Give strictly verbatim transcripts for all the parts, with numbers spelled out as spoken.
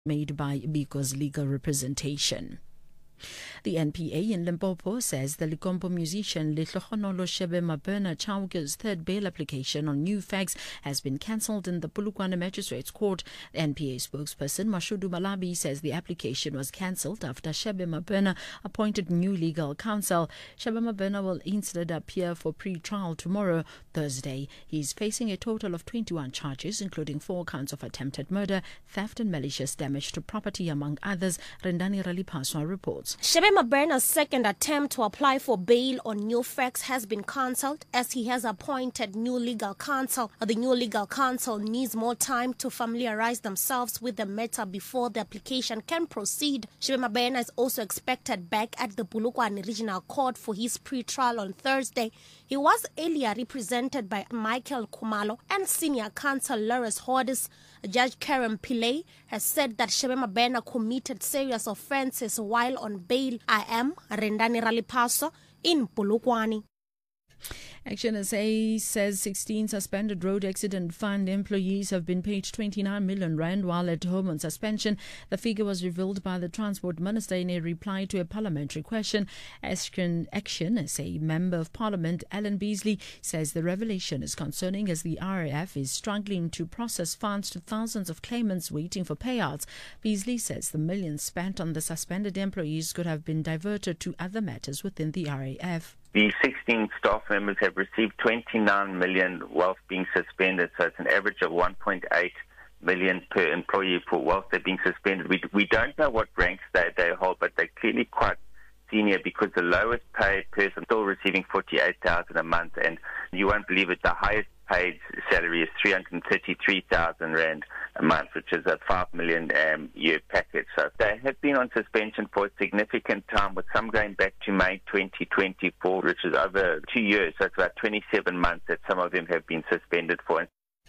made by Biko's legal representation. The N P A in Limpopo says the Likompo musician Litlogonolo Shebe Mabena Chauke's third bail application on new facts has been cancelled in the Polokwane Magistrates Court. The N P A spokesperson Mashudu Malabi says the application was cancelled after Shebe Mabena appointed new legal counsel. Shebe Mabena will instead appear for pre-trial tomorrow, Thursday. He is facing a total of twenty-one charges, including four counts of attempted murder, theft and malicious damage to property, among others. Rendani Ralipaswa reports. Shebe Mabena's second attempt to apply for bail on new facts has been cancelled as he has appointed new legal counsel. The new legal counsel needs more time to familiarize themselves with the matter before the application can proceed. Shebe Mabena is also expected back at the Polokwane Regional Court for his pre-trial on Thursday. He was earlier represented by Michael Kumalo and senior counsel Lawrence Hodis. Judge Karen Pillay has said that Shebe Mabena committed serious offences while on bail. I am Rendani Ralipaso in Polokwane. Action S A says sixteen suspended road accident fund employees have been paid twenty-nine million rand while at home on suspension. The figure was revealed by the Transport Minister in a reply to a parliamentary question. Action, Action S A Member of Parliament Alan Beasley says the revelation is concerning as the R A F is struggling to process funds to thousands of claimants waiting for payouts. Beasley says the millions spent on the suspended employees could have been diverted to other matters within the R A F. The sixteen staff members have received twenty-nine million whilst being suspended, so it's an average of one point eight million per employee for whilst they're being suspended. We we don't know what ranks they, they hold, but they're clearly quite senior because the lowest paid person still receiving forty-eight thousand a month, and you won't believe it, the highest paid salary is three hundred thirty-three thousand rand a month, which is a five million um, year package. So they have been on suspension for a significant time, with some going back to May twenty twenty-four, which is over two years. So it's about twenty-seven months that some of them have been suspended for.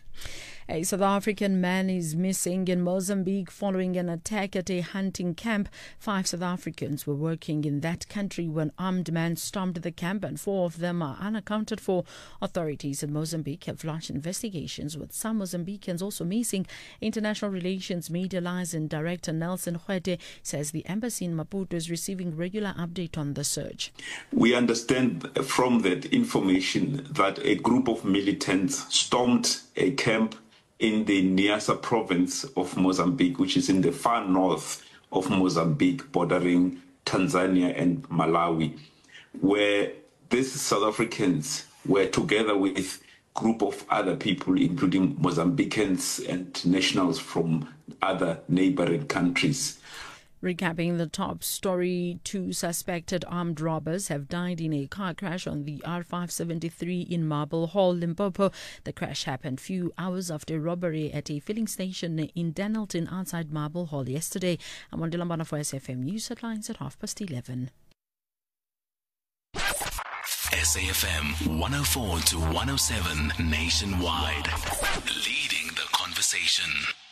A South African man is missing in Mozambique following an attack at a hunting camp. Five South Africans were working in that country when armed men stormed the camp, and four of them are unaccounted for. Authorities in Mozambique have launched investigations, with some Mozambicans also missing. International Relations Media Liaison Director Nelson Huete says the embassy in Maputo is receiving regular update on the search. We understand from that information that a group of militants stormed a camp in the Niassa province of Mozambique, which is in the far north of Mozambique, bordering Tanzania and Malawi, where these South Africans were together with a group of other people, including Mozambicans and nationals from other neighboring countries. Recapping the top story, two suspected armed robbers have died in a car crash on the R five seventy-three in Marble Hall, Limpopo. The crash happened few hours after a robbery at a filling station in Denelton outside Marble Hall yesterday. I'm Wandila Mbana for S F M News Headlines at half past eleven. S A F M one oh four to one oh seven nationwide, leading the conversation.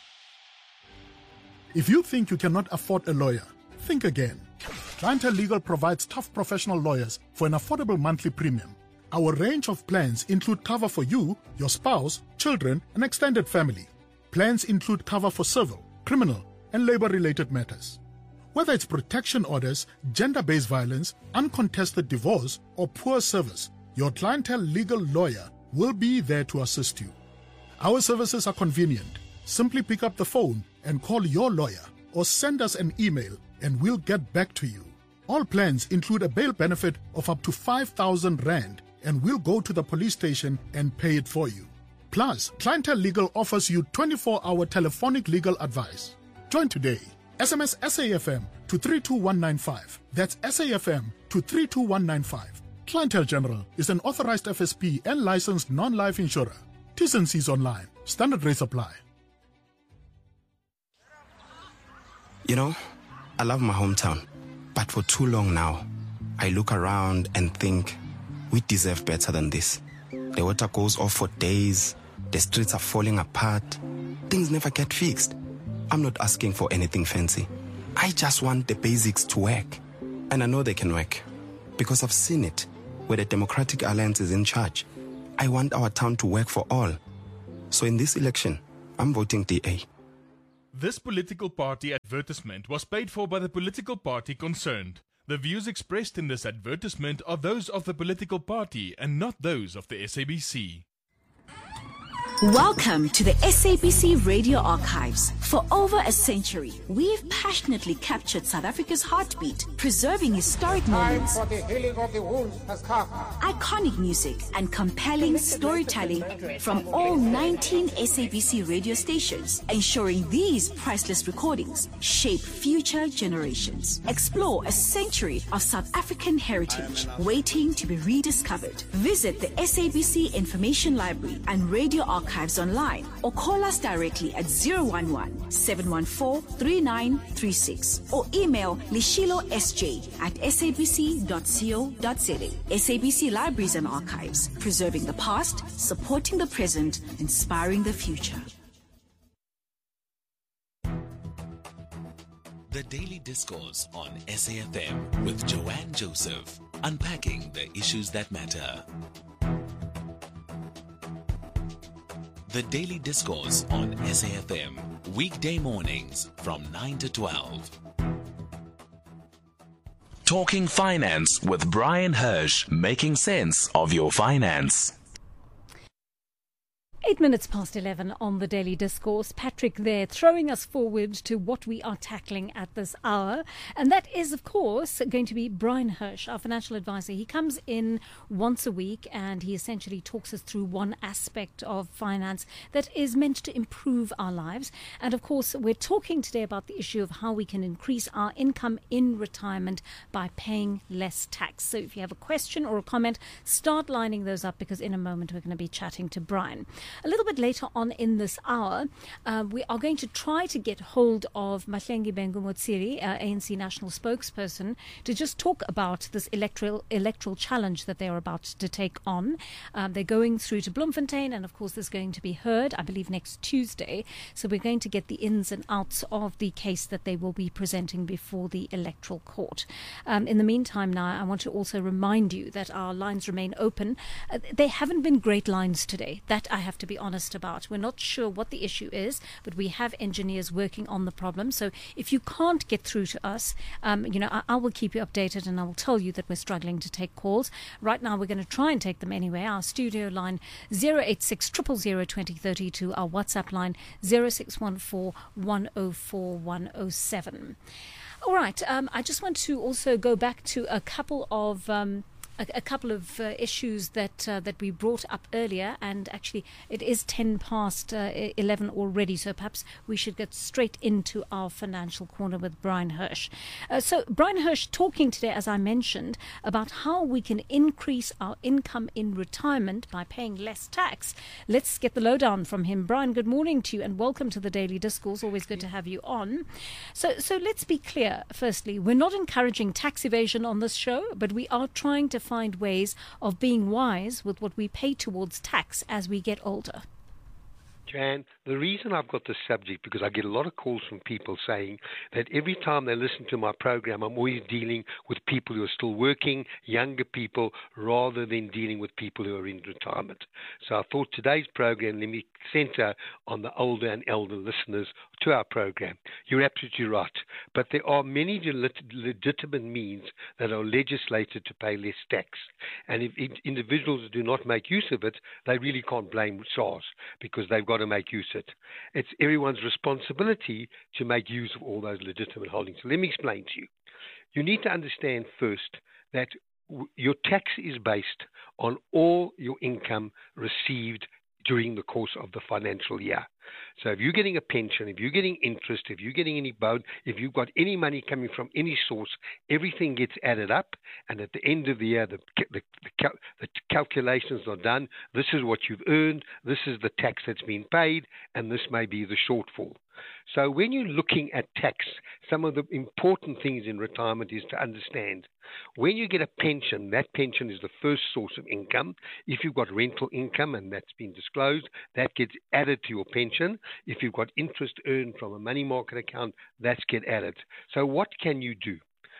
If you think you cannot afford a lawyer, think again. Clientele Legal provides tough professional lawyers for an affordable monthly premium. Our range of plans include cover for you, your spouse, children, and extended family. Plans include cover for civil, criminal, and labor-related matters. Whether it's protection orders, gender-based violence, uncontested divorce, or poor service, your Clientele Legal lawyer will be there to assist you. Our services are convenient. Simply pick up the phone and call your lawyer, or send us an email and we'll get back to you. All plans include a bail benefit of up to five thousand rand, and we'll go to the police station and pay it for you. Plus, Clientele Legal offers you twenty-four hour telephonic legal advice. Join today. S M S S A F M to three two one nine five. That's S A F M to three two one nine five. Clientele General is an authorized F S P and licensed non-life insurer. T's and C's online. Standard rates apply. You know, I love my hometown, but for too long now, I look around and think we deserve better than this. The water goes off for days, the streets are falling apart, things never get fixed. I'm not asking for anything fancy. I just want the basics to work. And I know they can work, because I've seen it, where the Democratic Alliance is in charge. I want our town to work for all. So in this election, I'm voting D A. This political party advertisement was paid for by the political party concerned. The views expressed in this advertisement are those of the political party and not those of the S A B C. Welcome to the S A B C Radio Archives. For over a century, we've passionately captured South Africa's heartbeat, preserving historic moments, Time for the healing of the wounds has come. iconic music, and compelling storytelling from all nineteen S A B C radio stations, ensuring these priceless recordings shape future generations. Explore a century of South African heritage waiting to be rediscovered. Visit the S A B C Information Library and Radio Archives online, or call us directly at zero one one, seven one four, three nine three six or email lishilo s j at s a b c dot co dot z a. S A B C Libraries and Archives, preserving the past, supporting the present, inspiring the future. The Daily Discourse on S A F M with Joanne Joseph, unpacking the issues that matter. The Daily Discourse on S A F M, weekday mornings from nine to twelve. Talking Finance with Brian Hirsch, making sense of your finance. Eight minutes past eleven on the Daily Discourse. Patrick there throwing us forward to what we are tackling at this hour. And that is, of course, going to be Brian Hirsch, our financial advisor. He comes in once a week and he essentially talks us through one aspect of finance that is meant to improve our lives. And of course, we're talking today about the issue of how we can increase our income in retirement by paying less tax. So if you have a question or a comment, start lining those up, because in a moment we're going to be chatting to Brian. A little bit later on in this hour, uh, we are going to try to get hold of Mahlengi Bengu-Motsiri, uh, A N C national spokesperson, to just talk about this electoral electoral challenge that they are about to take on. Um, they're going through to Bloemfontein, and of course there's going to be heard, I believe, next Tuesday. So we're going to get the ins and outs of the case that they will be presenting before the electoral court. Um, in the meantime now, I want to also remind you that our lines remain open. Uh, they haven't been great lines today. That I have to be honest about. We're not sure what the issue is, but we have engineers working on the problem. So if you can't get through to us, um, you know, I, I will keep you updated and I will tell you that we're struggling to take calls. Right now, we're going to try and take them anyway. Our studio line zero eight six, zero zero zero, two zero three two. Our WhatsApp line zero six one four, one zero four, one zero seven. All right. Um, I just want to also go back to a couple of Um, A, a couple of uh, issues that uh, that we brought up earlier, and actually it is ten past uh, eleven already, so perhaps we should get straight into our financial corner with Brian Hirsch. Uh, so Brian Hirsch talking today, as I mentioned, about how we can increase our income in retirement by paying less tax. Let's get the lowdown from him. Brian, good morning to you and welcome to the Daily Discourse. Always good to have you on. So, so let's be clear. Firstly, we're not encouraging tax evasion on this show, but we are trying to find ways of being wise with what we pay towards tax as we get older. Jan, the reason I've got this subject, because I get a lot of calls from people saying that every time they listen to my program, I'm always dealing with people who are still working, younger people, rather than dealing with people who are in retirement. So I thought today's program, let me center on the older and elder listeners to our program. You're absolutely right. But there are many legitimate means that are legislated to pay less tax. And if individuals do not make use of it, they really can't blame SARS, because they've got to make use of it. It's everyone's responsibility to make use of all those legitimate holdings. So let me explain to you. You need to understand first that w- your tax is based on all your income received during the course of the financial year. So if you're getting a pension, if you're getting interest, if you're getting any bone, if you've got any money coming from any source, everything gets added up, and at the end of the year, the, the, the, cal- the calculations are done. This is what you've earned, this is the tax that's been paid, and this may be the shortfall. So when you're looking at tax, some of the important things in retirement is to understand when you get a pension, that pension is the first source of income. If you've got rental income, and that's been disclosed, that gets added to your pension. If you've got interest earned from a money market account, that's get added. So what can you do?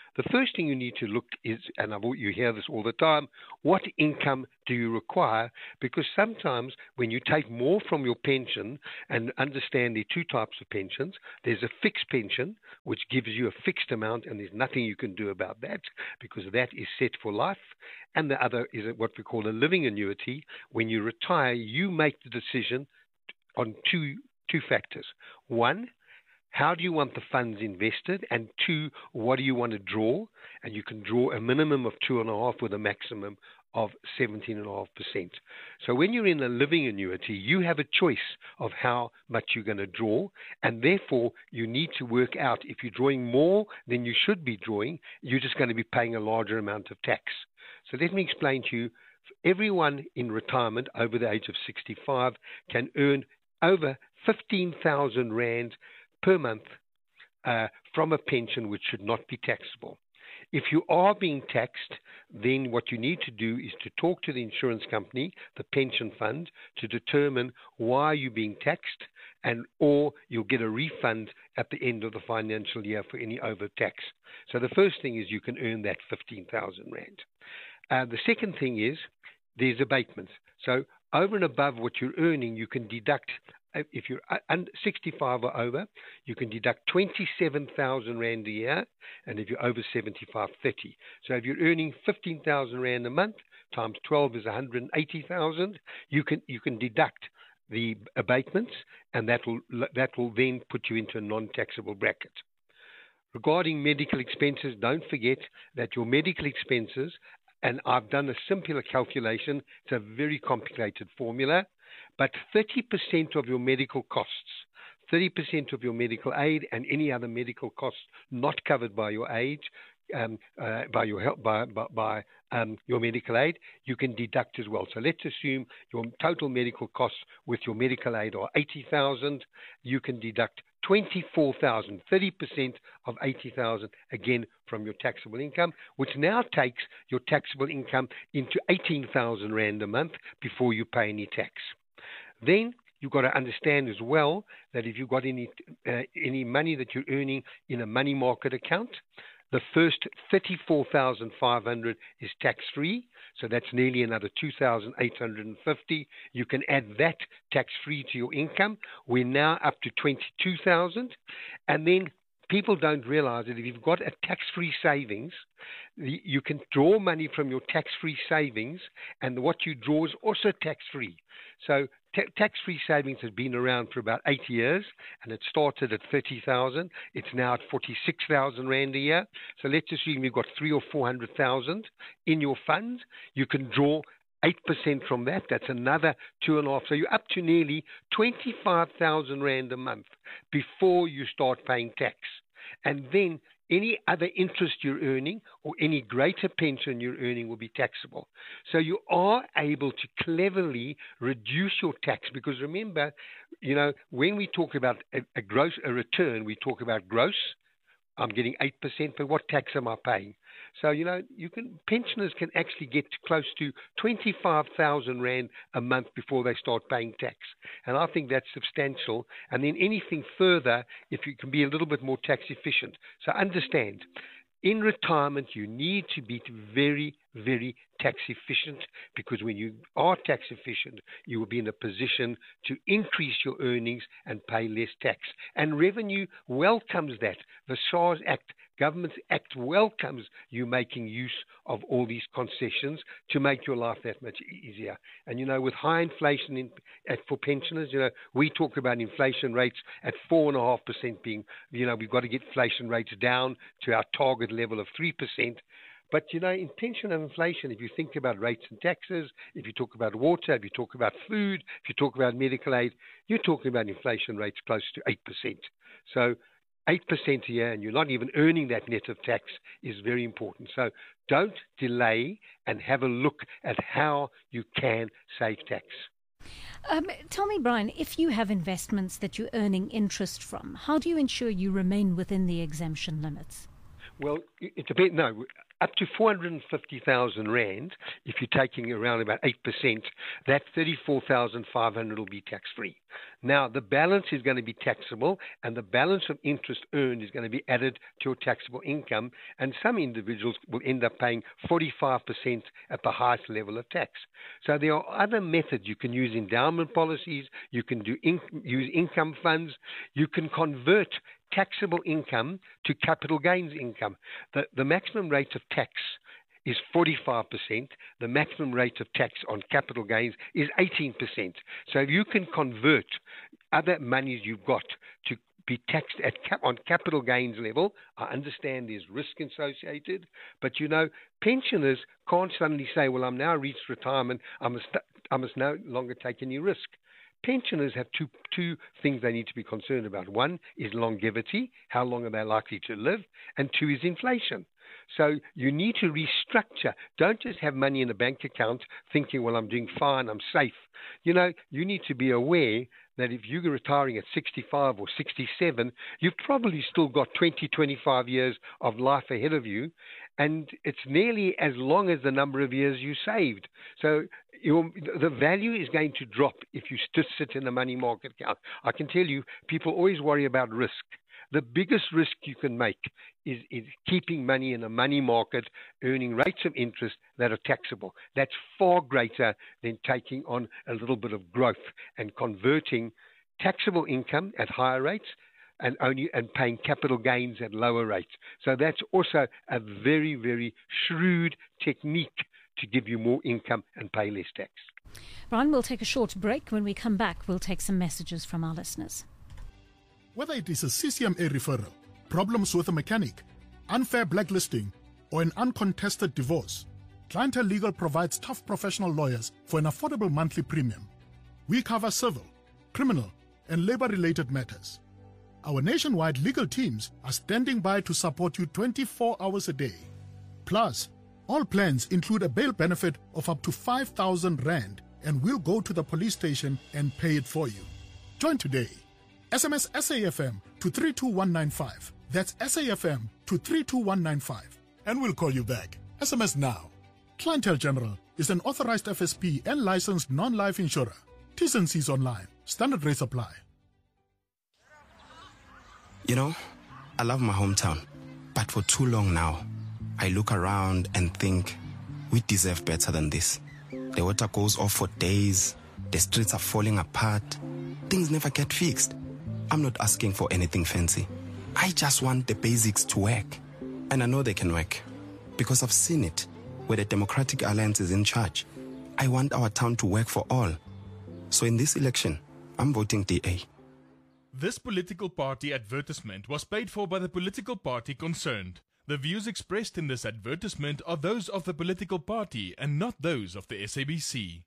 the first thing you need to look is, and you hear this all the time, what income do you require? Because sometimes when you take more from your pension, and understand the two types of pensions, there's a fixed pension, which gives you a fixed amount, and there's nothing you can do about that because that is set for life. And the other is what we call a living annuity. When you retire, you make the decision on two two factors. One, how do you want the funds invested? And two, what do you want to draw? And you can draw a minimum of two and a half with a maximum of seventeen and a half percent. So when you're in a living annuity, you have a choice of how much you're going to draw, and therefore you need to work out if you're drawing more than you should be drawing, you're just going to be paying a larger amount of tax. So let me explain to you, everyone in retirement over the age of sixty-five can earn over fifteen thousand rand per month uh, from a pension which should not be taxable. If you are being taxed, then what you need to do is to talk to the insurance company, the pension fund, to determine why you're being taxed, and or you'll get a refund at the end of the financial year for any overtax. So the first thing is you can earn that fifteen thousand rand. Uh, the second thing is there's abatements. So over and above what you're earning, you can deduct. If you're under sixty-five or over, you can deduct twenty-seven thousand rand a year, and if you're over seventy-five, thirty. So if you're earning fifteen thousand rand a month, times twelve is one hundred eighty thousand. You can you can deduct the abatements, and that will that will then put you into a non-taxable bracket. Regarding medical expenses, don't forget that your medical expenses, and I've done a simpler calculation. It's a very complicated formula. But thirty percent of your medical costs, thirty percent of your medical aid and any other medical costs not covered by your age, um, uh, by your help, by, by, by um, your medical aid, you can deduct as well. So let's assume your total medical costs with your medical aid are eighty thousand. You can deduct twenty-four thousand, thirty percent of eighty thousand, again from your taxable income, which now takes your taxable income into eighteen thousand rand a month before you pay any tax. Then you've got to understand as well that if you've got any uh, any money that you're earning in a money market account, the first thirty-four thousand five hundred is tax-free, so that's nearly another two thousand eight hundred fifty. You can add that tax-free to your income. We're now up to twenty-two thousand, and then people don't realize that if you've got a tax-free savings, you can draw money from your tax-free savings, and what you draw is also tax-free. So t- tax-free savings has been around for about eight years, and it started at thirty thousand. It's now at forty-six thousand rand a year. So let's assume you've got three or four hundred thousand in your fund. You can draw eight percent from that. That's another two and a half. So you're up to nearly twenty-five thousand rand a month before you start paying tax. And then any other interest you're earning or any greater pension you're earning will be taxable. So you are able to cleverly reduce your tax, because remember, you know, when we talk about a, a gross a return, we talk about gross. I'm getting eight percent, but what tax am I paying? So, you know, you can pensioners can actually get close to twenty-five thousand rand a month before they start paying tax. And I think that's substantial. And then anything further, if you can be a little bit more tax efficient. So understand, in retirement, you need to be very, very tax efficient, because when you are tax efficient, you will be in a position to increase your earnings and pay less tax. And revenue welcomes that. The SARS Act, Government Act, welcomes you making use of all these concessions to make your life that much easier. And, you know, with high inflation in, at, for pensioners, you know, we talk about inflation rates at four point five percent being, you know, we've got to get inflation rates down to our target level of three percent. But, you know, in pension and inflation, if you think about rates and taxes, if you talk about water, if you talk about food, if you talk about medical aid, you're talking about inflation rates close to eight percent. So eight percent a year, and you're not even earning that net of tax, is very important. So don't delay, and have a look at how you can save tax. Um, tell me, Brian, if you have investments that you're earning interest from, how do you ensure you remain within the exemption limits? Well, it depends. No, up to four hundred fifty thousand rand, if you're taking around about eight percent, that thirty-four thousand five hundred will be tax-free. Now, the balance is going to be taxable, and the balance of interest earned is going to be added to your taxable income, and some individuals will end up paying forty-five percent at the highest level of tax. So there are other methods. You can use endowment policies, you can do in, use income funds, you can convert taxable income to capital gains income. The, the maximum rate of tax is forty-five percent. The maximum rate of tax on capital gains is eighteen percent. So if you can convert other monies you've got to be taxed at cap- on capital gains level, I understand there's risk associated, but you know, pensioners can't suddenly say, well, I'm now reached retirement, I must, I must no longer take any risk. Pensioners have two two things they need to be concerned about. One is longevity, how long are they likely to live, and two is inflation. So you need to restructure. Don't just have money in a bank account thinking, well, I'm doing fine, I'm safe. You know, you need to be aware that if you're retiring at sixty-five or sixty-seven, you've probably still got twenty, twenty-five years of life ahead of you, and it's nearly as long as the number of years you saved. So your, the value is going to drop if you just sit in a money market account. I can tell you, people always worry about risk. The biggest risk you can make is, is keeping money in a money market, earning rates of interest that are taxable. That's far greater than taking on a little bit of growth and converting taxable income at higher rates and only and paying capital gains at lower rates. So that's also a very, very shrewd technique to give you more income and pay less tax. Brian, we'll take a short break. When we come back, we'll take some messages from our listeners. Whether it is a C C M A referral, problems with a mechanic, unfair blacklisting, or an uncontested divorce, Clientele Legal provides tough professional lawyers for an affordable monthly premium. We cover civil, criminal, and labor-related matters. Our nationwide legal teams are standing by to support you twenty-four hours a day. Plus, all plans include a bail benefit of up to five thousand rand, and we'll go to the police station and pay it for you. Join today. S M S S A F M to three two one nine five. That's S A F M to three two one nine five. And we'll call you back. S M S now. Clientele General is an authorized F S P and licensed non-life insurer. T's and C's online. Standard rates apply. You know, I love my hometown. But for too long now, I look around and think, we deserve better than this. The water goes off for days. The streets are falling apart. Things never get fixed. I'm not asking for anything fancy. I just want the basics to work. And I know they can work. Because I've seen it, where the Democratic Alliance is in charge. I want our town to work for all. So in this election, I'm voting D A. This political party advertisement was paid for by the political party concerned. The views expressed in this advertisement are those of the political party and not those of the S A B C.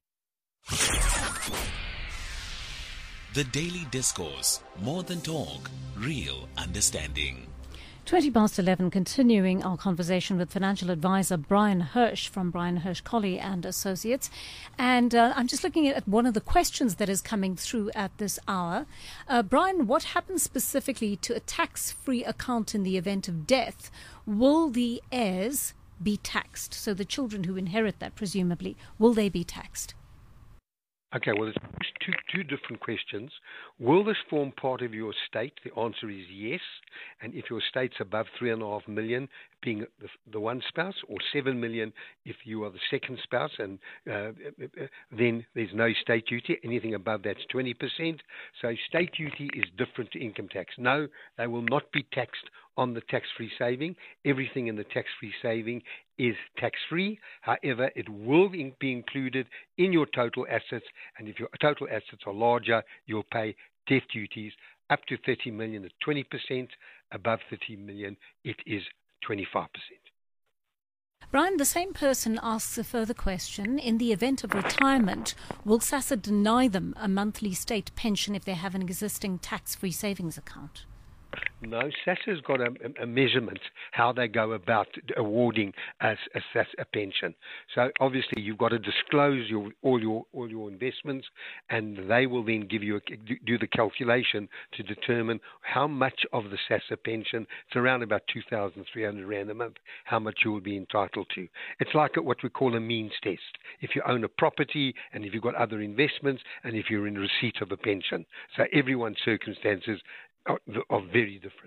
The Daily Discourse. More than talk, real understanding. twenty past eleven, continuing our conversation with financial advisor Brian Hirsch from Brian Hirsch Colley and Associates. And uh, I'm just looking at one of the questions that is coming through at this hour. Uh, Brian, what happens specifically to a tax-free account in the event of death? Will the heirs be taxed? So the children who inherit that, presumably, will they be taxed? Okay, well, there's two, two different questions. Will this form part of your estate? The answer is yes. And if your estate's above three and a half million, being the, the one spouse, or seven million if you are the second spouse, and uh, then there's no estate duty. Anything above that's twenty percent. So estate duty is different to income tax. No, they will not be taxed on the tax-free saving. Everything in the tax-free saving is tax-free. However, it will be included in your total assets, and if your total assets are larger, you'll pay death duties. Up to thirty million at twenty percent, above thirty million it is twenty-five percent. Brian, the same person asks a further question. In the event of retirement, will SASSA deny them a monthly state pension if they have an existing tax-free savings account? No, SASSA's got a, a measurement how they go about awarding a, a, a pension. So obviously you've got to disclose your, all your all your investments, and they will then give you a, do the calculation to determine how much of the SASSA pension. It's around about two thousand three hundred rand a month. How much you will be entitled to. It's like what we call a means test. If you own a property, and if you've got other investments, and if you're in receipt of a pension. So everyone's circumstances Are, are very different.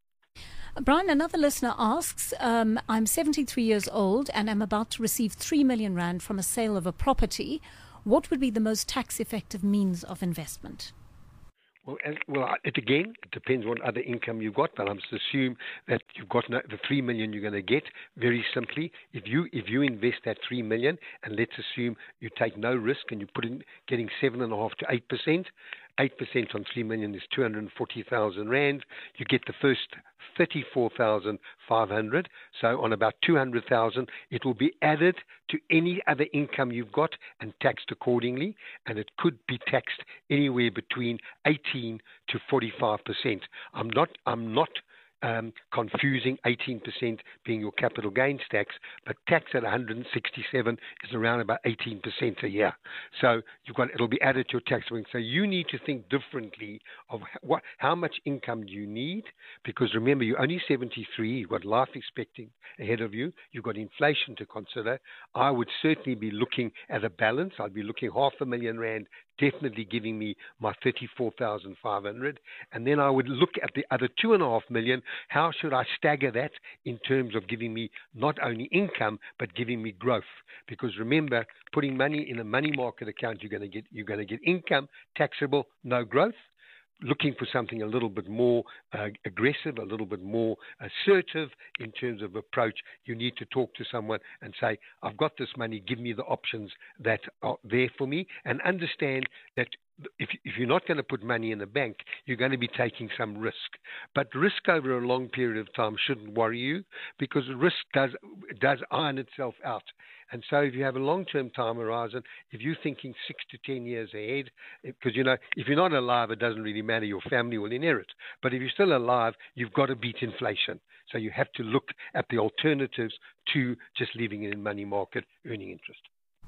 Brian, another listener asks, um, I'm seventy-three years old and am about to receive three million rand from a sale of a property. What would be the most tax-effective means of investment? Well, and, well, it again, it depends what other income you've got, but I'm to assume that you've got no, the three million you're going to get. Very simply, if you if you invest that three million, and let's assume you take no risk and you put in getting seven and a half to eight percent. Eight percent on three million is two hundred and forty thousand rand. You get the first thirty-four thousand five hundred. So on about two hundred thousand, it will be added to any other income you've got and taxed accordingly. And it could be taxed anywhere between eighteen to forty-five percent. I'm not. I'm not. Um, confusing eighteen percent being your capital gains tax, but tax at one hundred sixty-seven is around about eighteen percent a year. So you've got it'll be added to your tax rate. So you need to think differently of what, how much income do you need, because remember you're only seventy-three. You've got life expecting ahead of you. You've got inflation to consider. I would certainly be looking at a balance. I'd be looking half a million rand. Definitely giving me my thirty-four thousand five hundred, and then I would look at the other two and a half million. How should I stagger that in terms of giving me not only income but giving me growth? Because remember, putting money in a money market account, you're going to get you're going to get income, taxable, no growth. Looking for something a little bit more uh, aggressive, a little bit more assertive in terms of approach, you need to talk to someone and say, I've got this money, give me the options that are there for me, and understand that if, if you're not going to put money in the bank, you're going to be taking some risk. But risk over a long period of time shouldn't worry you, because risk does does iron itself out. And so if you have a long-term time horizon, if you're thinking six to ten years ahead, because, you know, if you're not alive, it doesn't really matter. Your family will inherit. But if you're still alive, you've got to beat inflation. So you have to look at the alternatives to just leaving it in money market, earning interest.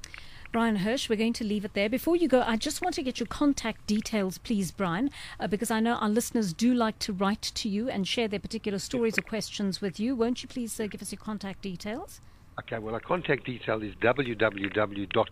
Brian Hirsch, we're going to leave it there. Before you go, I just want to get your contact details, please, Brian, uh, because I know our listeners do like to write to you and share their particular stories or questions with you. Won't you please uh, give us your contact details? Okay, well, our contact detail is w w w dot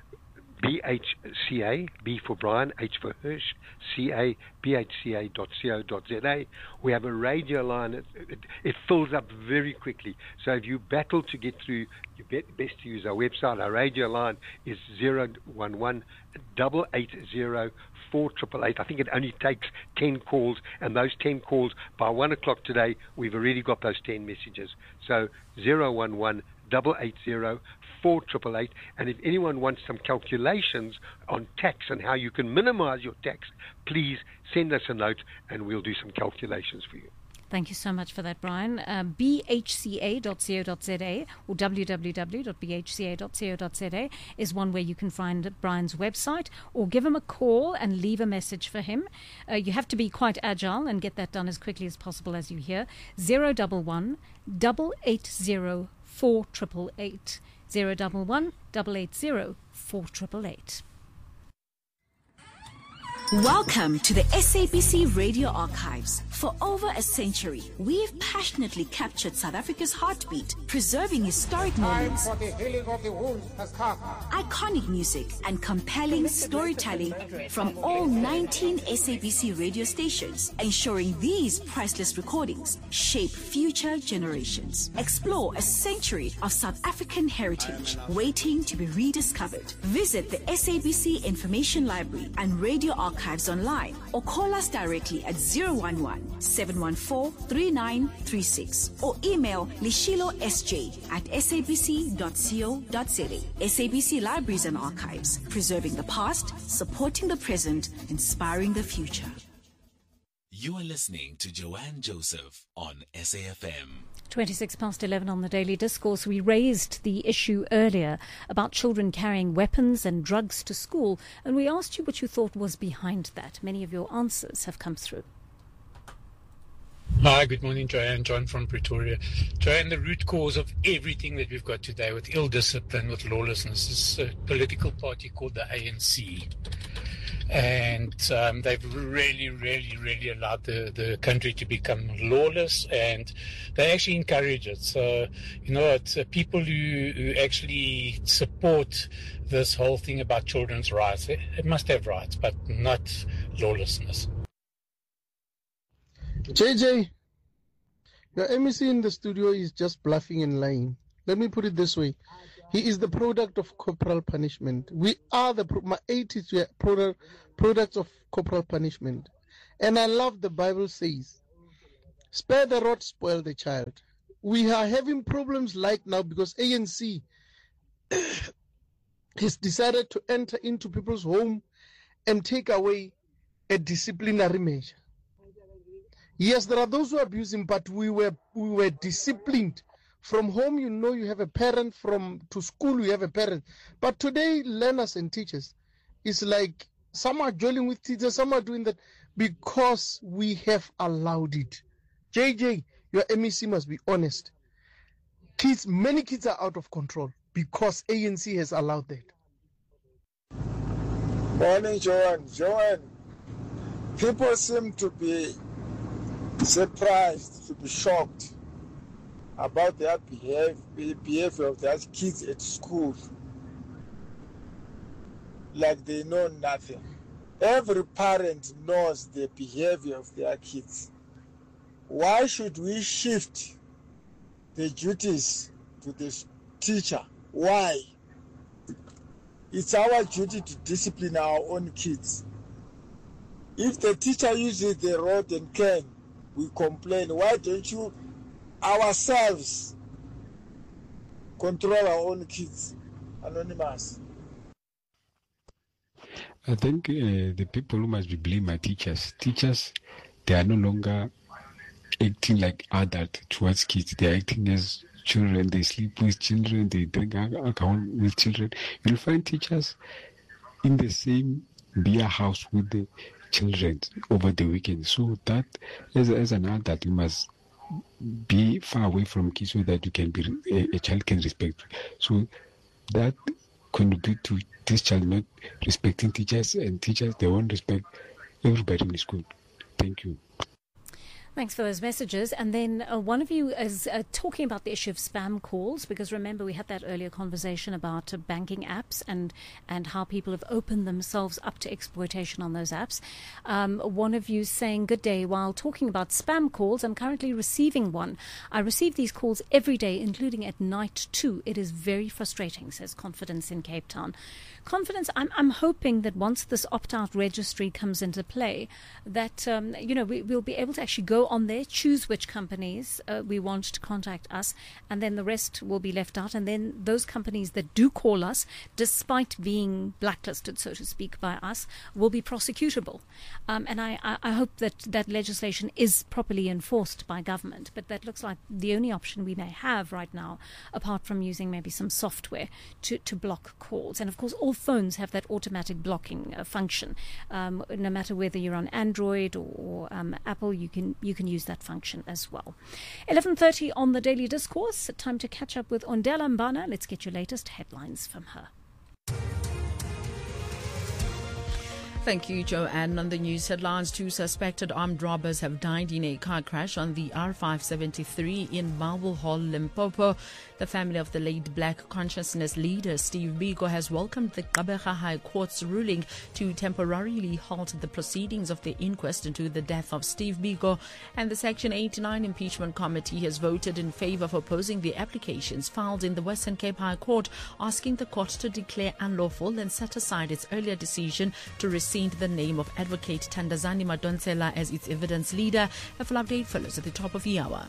b h c a, B for Brian, H for Hirsch, C A, B H C A dot co dot z a. We have a radio line. It, it, it fills up very quickly. So if you battle to get through, you bet, best to use our website. Our radio line is zero one one, eight eight zero, four eight eight eight. I think it only takes ten calls, and those ten calls, by one o'clock today, we've already got those ten messages. So zero one one, eight eight zero, four eight eight eight. And if anyone wants some calculations on tax and how you can minimize your tax, please send us a note and we'll do some calculations for you. Thank you so much for that, Brian. Uh, b h c a dot co dot z a or w w w dot b h c a dot co dot z a is one where you can find Brian's website, or give him a call and leave a message for him. Uh, you have to be quite agile and get that done as quickly as possible, as you hear. zero one one, eight eight zero, four eight eight eight. zero one one, eight eight zero, four eight eight eight. Welcome to the S A B C Radio Archives. For over a century, we've passionately captured South Africa's heartbeat, preserving historic moments, Time for the healing of the wound has come. iconic music, and compelling storytelling from all nineteen S A B C radio stations, ensuring these priceless recordings shape future generations. Explore a century of South African heritage waiting to be rediscovered. Visit the S A B C Information Library and Radio Archives online, or call us directly at zero one one, seven one four, three nine three six, or email lishilo s j at s a b c dot co dot z a. S A B C Libraries and Archives, preserving the past, supporting the present, inspiring the future. You are listening to Joanne Joseph on S A F M. twenty-six past eleven on the Daily Discourse. We raised the issue earlier about children carrying weapons and drugs to school, and we asked you what you thought was behind that. Many of your answers have come through. Hi, good morning, Joanne. John from Pretoria. Joanne, the root cause of everything that we've got today with ill discipline, with lawlessness, is a political party called the A N C. And um, they've really, really, really allowed the, the country to become lawless, and they actually encourage it. So, you know, it's uh, people who, who actually support this whole thing about children's rights. It, it must have rights, but not lawlessness. J J, your M E C in the studio is just bluffing and lying. Let me put it this way. He is the product of corporal punishment. We are the, my eighties were product, products of corporal punishment. And I love the Bible says, spare the rod, spoil the child. We are having problems like now because A N C has decided to enter into people's home and take away a disciplinary measure. Yes, there are those who are abusing, but we were we were disciplined. From home, you know, you have a parent. From to school, you have a parent. But today, learners and teachers, it's like some are joining with teachers, some are doing that because we have allowed it. J J, your M E C must be honest. Kids, many kids are out of control because A N C has allowed that. Morning, Joanne. Joanne, people seem to be surprised, to be shocked about their behavior, behavior of their kids at school, like they know nothing. Every parent knows the behavior of their kids. Why should we shift the duties to the teacher? Why? It's our duty to discipline our own kids. If the teacher uses the rod and cane, we complain. Why don't you ourselves control our own kids? Anonymous. I think uh, the people who must be blamed are teachers. Teachers, they are no longer acting like adults towards kids. They are acting as children. They sleep with children. They drink alcohol with children. You'll find teachers in the same beer house with the children over the weekend. So that, as, as an adult, you must be far away from kids so that you can be a, a child can respect. So that contribute to this child not respecting teachers, and teachers they won't respect everybody in the school. Thank you. Thanks for those messages. And then uh, one of you is uh, talking about the issue of spam calls, because remember we had that earlier conversation about uh, banking apps and, and how people have opened themselves up to exploitation on those apps. Um, one of you saying, good day, while talking about spam calls, I'm currently receiving one. I receive these calls every day, including at night too. It is very frustrating, says Confidence in Cape Town. Confidence, I'm, I'm hoping that once this opt-out registry comes into play, that, um, you know, we, we'll be able to actually go on there, choose which companies uh, we want to contact us, and then the rest will be left out. And then those companies that do call us, despite being blacklisted, so to speak, by us, will be prosecutable. Um, and I, I, I hope that that legislation is properly enforced by government. But that looks like the only option we may have right now, apart from using maybe some software to, to block calls. And of course, all phones have that automatic blocking uh, function. Um, no matter whether you're on Android or, or um, Apple, you can you can use that function as well. eleven thirty on the Daily Discourse. Time to catch up with Ondela Mbana. Let's get your latest headlines from her. Thank you, Joanne. On the news headlines, two suspected armed robbers have died in a car crash on the R five seventy-three in Marble Hall, Limpopo. The family of the late Black Consciousness leader Steve Biko has welcomed the Gqeberha High Court's ruling to temporarily halt the proceedings of the inquest into the death of Steve Biko, and the Section eighty-nine Impeachment Committee has voted in favor of opposing the applications filed in the Western Cape High Court, asking the court to declare unlawful and set aside its earlier decision to rescind the name of Advocate Thandazani Madonsela as its evidence leader. A full update follows at the top of the hour.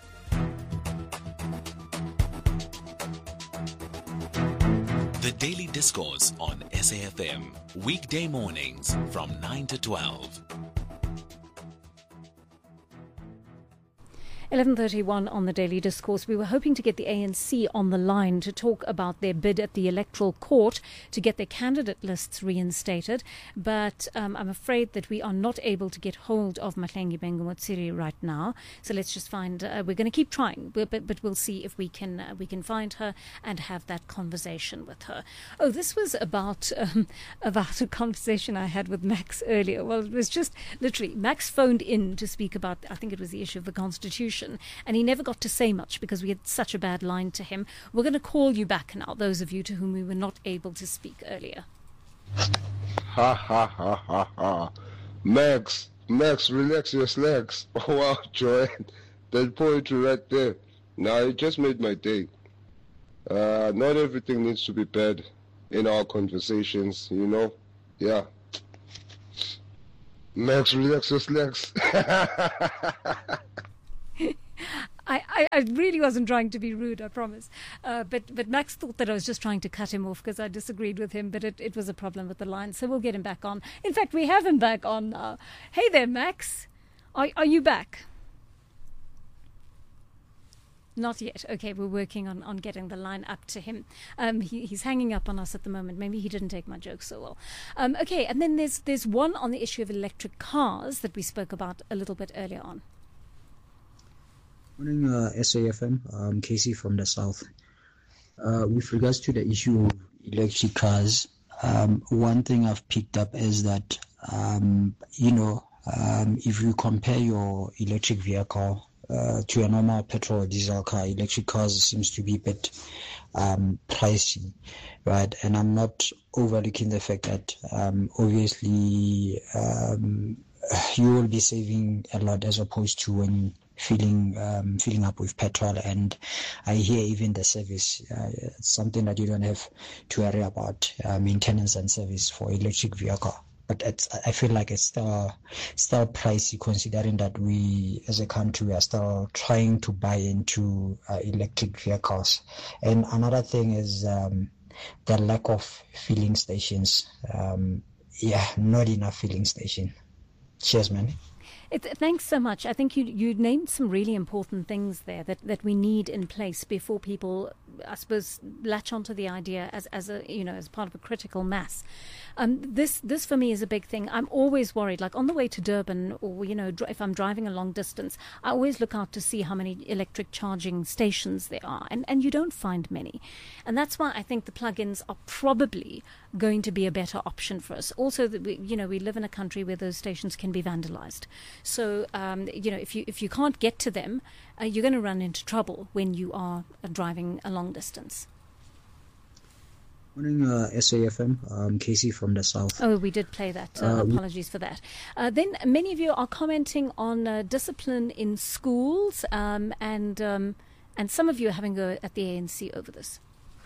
The Daily Discourse on S A F M, weekday mornings from nine to twelve. eleven thirty-one on the Daily Discourse. We were hoping to get the A N C on the line to talk about their bid at the Electoral Court to get their candidate lists reinstated, but um, I'm afraid that we are not able to get hold of Mahlengi Bengu-Motsiri right now. So let's just find. Uh, we're going to keep trying, but, but but we'll see if we can uh, we can find her and have that conversation with her. Oh, this was about um, about a conversation I had with Max earlier. Well, it was just literally Max phoned in to speak about. I think it was the issue of the Constitution. And he never got to say much because we had such a bad line to him. We're going to call you back now, those of you to whom we were not able to speak earlier. Ha ha ha ha ha. Max, Max, relax your slacks. Oh wow, Joanne, that poetry right there. Now it just made my day. Uh, not everything needs to be bad in our conversations, you know? Yeah. Max, relax your slacks. I, I, I really wasn't trying to be rude, I promise. Uh, but, but Max thought that I was just trying to cut him off because I disagreed with him, but it, it was a problem with the line. So we'll get him back on. In fact, we have him back on now. Hey there, Max. Are, are you back? Not yet. Okay, we're working on, on getting the line up to him. Um, he, he's hanging up on us at the moment. Maybe he didn't take my joke so well. Um, okay, and then there's there's one on the issue of electric cars that we spoke about a little bit earlier on. Morning, uh, S A F M. Um, Casey from the South. Uh, with regards to the issue of electric cars, um, one thing I've picked up is that, um, you know, um, if you compare your electric vehicle uh, to a normal petrol or diesel car, electric cars seems to be a bit um, pricey, right? And I'm not overlooking the fact that um, obviously um, you will be saving a lot as opposed to when filling um, filling up with petrol. And I hear even the service, uh, it's something that you don't have to worry about, uh, maintenance and service for electric vehicle. But it's, I feel like it's still, still pricey considering that we as a country are still trying to buy into uh, electric vehicles. And another thing is um, the lack of filling stations. Um, yeah, not enough filling station. Cheers, man. It, thanks so much. I think you you named some really important things there that, that we need in place before people, I suppose, latch onto the idea as, as a you know as part of a critical mass. Um, this this for me is a big thing. I'm always worried, like on the way to Durban, or you know, if I'm driving a long distance, I always look out to see how many electric charging stations there are, and and you don't find many, and that's why I think the plug-ins are probably going to be a better option for us. Also, that we, you know, we live in a country where those stations can be vandalized. So, um, you know, if you if you can't get to them, uh, you're going to run into trouble when you are uh, driving a long distance. Morning, uh, S A F M. Um, Casey from the South. Oh, we did play that. Uh, uh, apologies for that. Uh, then many of you are commenting on uh, discipline in schools, um, and um, and some of you are having a go at the A N C over this.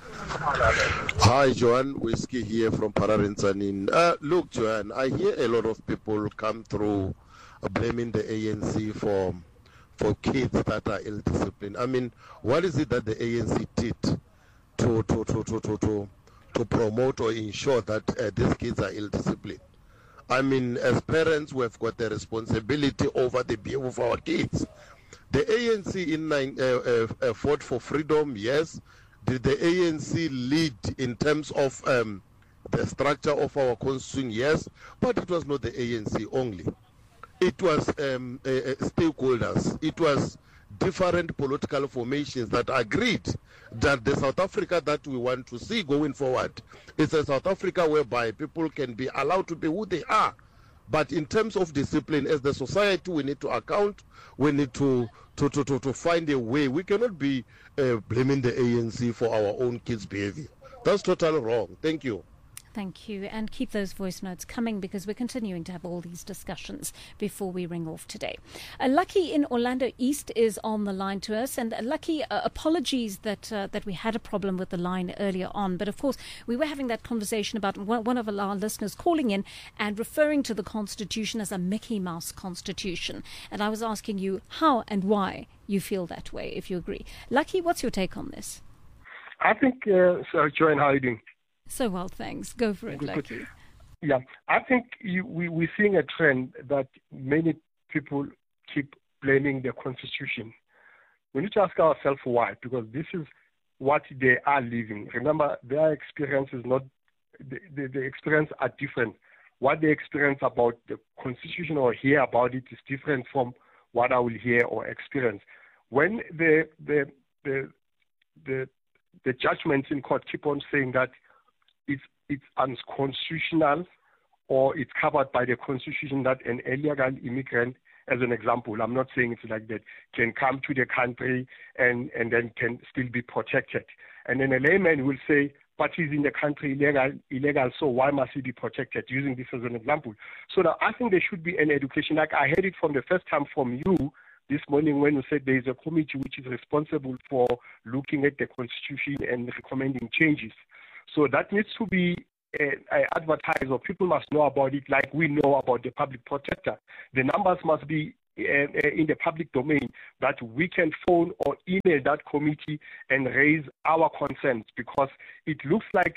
Hi, Joanne. Whiskey here from Pararinsanin. Uh, look, Joanne, I hear a lot of people come through uh, blaming the A N C for for kids that are ill-disciplined. I mean, what is it that the A N C did to to to to to to, to promote or ensure that uh, these kids are ill-disciplined? I mean, as parents, we've got the responsibility over the behavior of our kids. The A N C in nine, uh, uh, uh, fought for freedom, yes. Did the A N C lead in terms of um, the structure of our constitution? Yes, but it was not the A N C only. It was um, uh, uh, stakeholders. It was different political formations that agreed that the South Africa that we want to see going forward is a South Africa whereby people can be allowed to be who they are. But in terms of discipline, as the society, we need to account, we need to to, to, to, to find a way. We cannot be uh, blaming the A N C for our own kids' behavior. That's totally wrong. Thank you. Thank you. And keep those voice notes coming because we're continuing to have all these discussions before we ring off today. Uh, Lucky in Orlando East is on the line to us. And uh, Lucky, uh, apologies that uh, that we had a problem with the line earlier on. But of course, we were having that conversation about one, one of our listeners calling in and referring to the Constitution as a Mickey Mouse Constitution. And I was asking you how and why you feel that way, if you agree. Lucky, what's your take on this? I think, uh, so Joanne, how are you doing? So well, thanks. Go for it, Lucky. Yeah, I think you, we, we're seeing a trend that many people keep blaming the Constitution we need to ask ourselves why, because this is what they are living. Remember, their experience is not, the, the, the experience are different. What they experience about the Constitution or hear about it is different from what I will hear or experience. When the the the the, the judgments in court keep on saying that it's it's unconstitutional or it's covered by the Constitution that an illegal immigrant, as an example, I'm not saying it's like that, can come to the country and, and then can still be protected. And then a layman will say, but he's in the country illegal, illegal, so why must he be protected? Using this as an example. So now I think there should be an education. Like I heard it from the first time from you this morning when you said there is a committee which is responsible for looking at the Constitution and recommending changes. So that needs to be uh, advertised, or people must know about it like we know about the public protector. The numbers must be Uh, in the public domain, that we can phone or email that committee and raise our concerns, because it looks like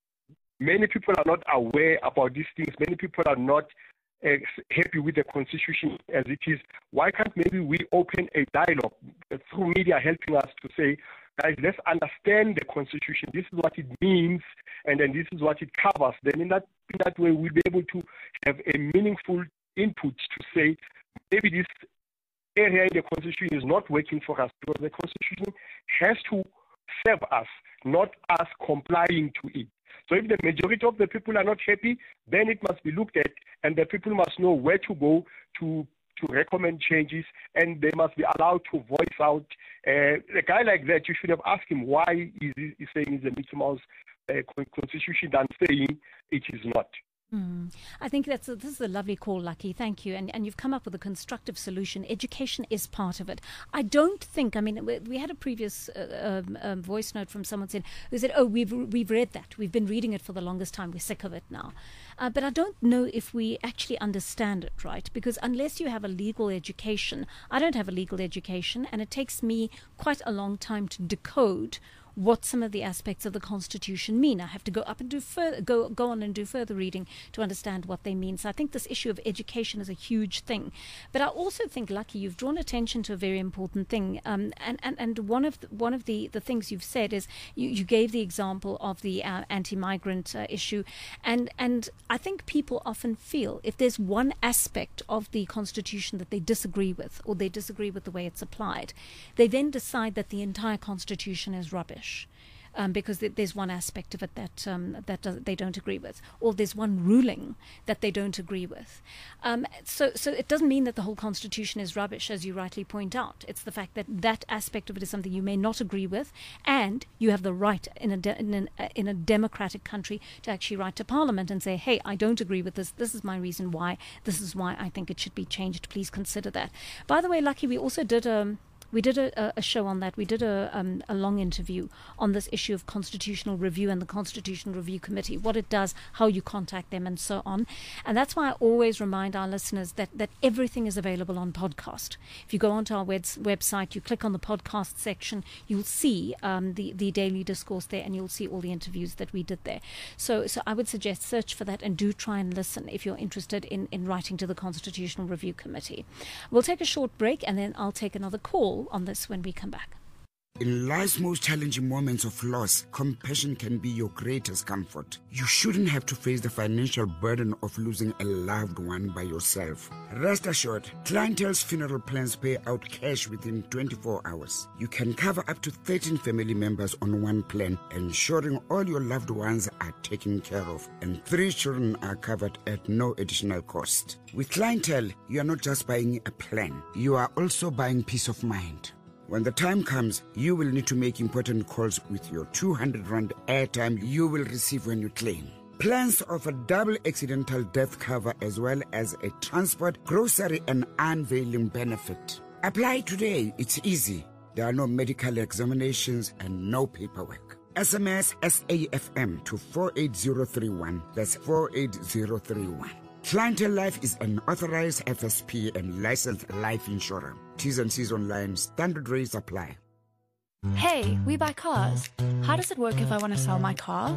many people are not aware about these things. Many people are not uh, happy with the Constitution as it is. Why can't maybe we open a dialogue through media helping us to say, guys, let's understand the Constitution. This is what it means, and then this is what it covers. Then in that, in that way, we'll be able to have a meaningful input to say, maybe this area in the Constitution is not working for us, because the Constitution has to serve us, not us complying to it. So if the majority of the people are not happy, then it must be looked at, and the people must know where to go to to recommend changes, and they must be allowed to voice out. Uh, a guy like that, you should have asked him why is he saying it's a Mickey Mouse uh, Constitution than saying it is not. Mm. I think that's a, this is a lovely call, Lucky. Thank you. And and you've come up with a constructive solution. Education is part of it. I don't think, I mean, we, we had a previous uh, um, um, voice note from someone saying, who said, oh, we've, we've read that. We've been reading it for the longest time. We're sick of it now. Uh, but I don't know if we actually understand it, right? Because unless you have a legal education, I don't have a legal education, and it takes me quite a long time to decode what some of the aspects of the Constitution mean. I have to go up and do further, go go on and do further reading to understand what they mean. So I think this issue of education is a huge thing. But I also think, Lucky, you've drawn attention to a very important thing. Um, and, and, and one of the, one of the, the things you've said is you, you gave the example of the uh, anti-migrant uh, issue. And, and I think people often feel if there's one aspect of the Constitution that they disagree with, or they disagree with the way it's applied, they then decide that the entire Constitution is rubbish. Um, because th- there's one aspect of it that um, that does, they don't agree with, or there's one ruling that they don't agree with. Um, so, so it doesn't mean that the whole Constitution is rubbish, as you rightly point out. It's the fact that that aspect of it is something you may not agree with, and you have the right in a de- in, an, uh, in a democratic country to actually write to Parliament and say, "Hey, I don't agree with this. This is my reason why. This is why I think it should be changed. Please consider that." By the way, Lucky, we also did a. Um, We did a, a show on that. We did a, um, a long interview on this issue of constitutional review and the Constitutional Review Committee, what it does, how you contact them, and so on. And that's why I always remind our listeners that, that everything is available on podcast. If you go onto our web, website, you click on the podcast section, you'll see um, the, the daily discourse there, and you'll see all the interviews that we did there. So, so I would suggest search for that and do try and listen if you're interested in, in writing to the Constitutional Review Committee. We'll take a short break, and then I'll take another call on this when we come back. In life's most challenging moments of loss, compassion can be your greatest comfort. You shouldn't have to face the financial burden of losing a loved one by yourself. Rest assured, Clientele's funeral plans pay out cash within twenty-four hours. You can cover up to thirteen family members on one plan, ensuring all your loved ones are taken care of, and three children are covered at no additional cost. With Clientele, you are not just buying a plan, you are also buying peace of mind. When the time comes, you will need to make important calls with your two hundred rand airtime you will receive when you claim. Plans offer double accidental death cover as well as a transport, grocery and unveiling benefit. Apply today. It's easy. There are no medical examinations and no paperwork. S M S S A F M to four eight zero three one. That's four eight zero three one. Clientele Life is an authorized F S P and licensed life insurer. T's and C's online. Standard rates apply. Hey, we buy cars. How does it work if I want to sell my car?